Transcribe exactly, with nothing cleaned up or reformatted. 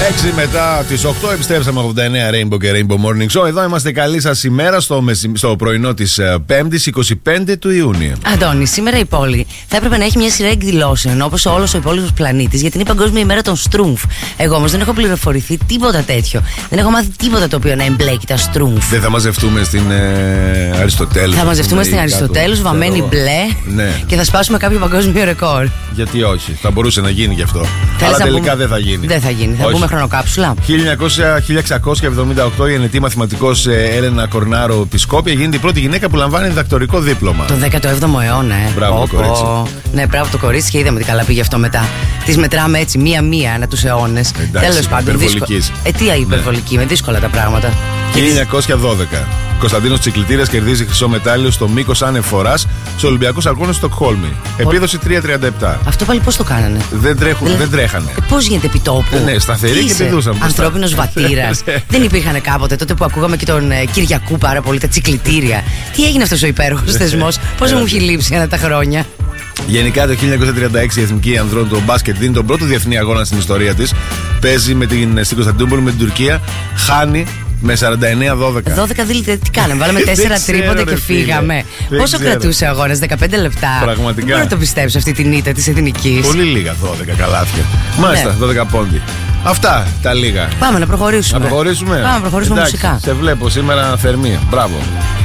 έξι μετά τις οκτώ επιστρέψαμε ογδόντα εννέα Rainbow και Rainbow Morning Show. Εδώ είμαστε, καλή σας ημέρα στο, στο πρωινό της Πέμπτης εικοστή πέμπτη του Ιουνίου. Αντώνη, σήμερα η πόλη θα έπρεπε να έχει μια σειρά εκδηλώσεων όπως όλος ο υπόλοιπος πλανήτης, γιατί είναι η Παγκόσμια ημέρα των Στρούμφ. Εγώ όμως δεν έχω πληροφορηθεί τίποτα τέτοιο. Δεν έχω μάθει τίποτα το οποίο να εμπλέκει τα Στρούμφ. Δεν θα μαζευτούμε στην ε, Αριστοτέλους. Θα μαζευτούμε στην Αριστοτέλους, βαμμένη μπλε, ναι. Και θα σπάσουμε κάποιο παγκόσμιο ρεκόρ. Γιατί όχι, θα μπορούσε να γίνει γι' αυτό. Θέλεις, αλλά τελικά πούμε... δεν θα γίνει. Δεν θα γίνει, θα πούμε χρονοκάψουλα. χίλια εξακόσια εβδομήντα οκτώ η ενετή μαθηματικός Έλενα Κορνάρο Πισκόπια γίνεται η πρώτη γυναίκα που λαμβάνει διδακτορικό δίπλωμα. Το δέκατο έβδομο αιώνα, ε. Μπράβο, το κορίτσι. Ναι, μπράβο το κορίτσι, και είδαμε τι καλά πήγε αυτό μετά. Τις μετράμε έτσι μία-μία ανά τους αιώνες. Τέλος πάντων. Υπερβολικής. Ε, τι υπερβολική, ναι. Με δύσκολα τα πράγματα. χίλια εννιακόσια δώδεκα. Κωνσταντίνος Τσικλητήρας κερδίζει χρυσό μετάλλιο στο μήκος ανεφοράς στους Ολυμπιακούς Αγώνες στο Στοκχόλμη. Επίδοση τρία κόμμα τριάντα επτά. Αυτό πάλι πώς το κάνανε? Δεν, τρέχουν, δεν, δεν τρέχανε. Ε, πώς γίνεται επιτόπου? Ναι, σταθεροί και πηδούσαν. Ανθρώπινος βατήρας. Δεν υπήρχαν κάποτε τότε που ακούγαμε και τον ε, Κυριακού πάρα πολύ, τα τσικλητήρια. Τι έγινε αυτός ο υπέροχος θεσμός? Πώς μου έχει λείψει ένα τα χρόνια. Γενικά το χίλια εννιακόσια τριάντα έξι η Εθνική Ανδρών του μπάσκετ δίνει τον πρώτο διεθνή αγώνα στην ιστορία της. Παίζει με την, στην Κωνσταντινούπολη με την Τουρκία. Χάνει με σαράντα εννέα δώδεκα. δώδεκα δίλητα, τι κάναμε? Βάλαμε τέσσερα τρίποτα και φύγαμε. Πόσο ξέρω. Κρατούσε ο αγώνας? δεκαπέντε λεπτά. Πραγματικά. Δεν μπορώ να το πιστέψω αυτή την ήττα της Εθνικής. Πολύ λίγα δώδεκα καλάθια. Μάλιστα, ναι. δώδεκα πόντι. Αυτά τα λίγα. Πάμε να προχωρήσουμε. Να προχωρήσουμε. Πάμε να προχωρήσουμε. Εντάξει, μουσικά. Σε βλέπω σήμερα θερμή. Μπράβο.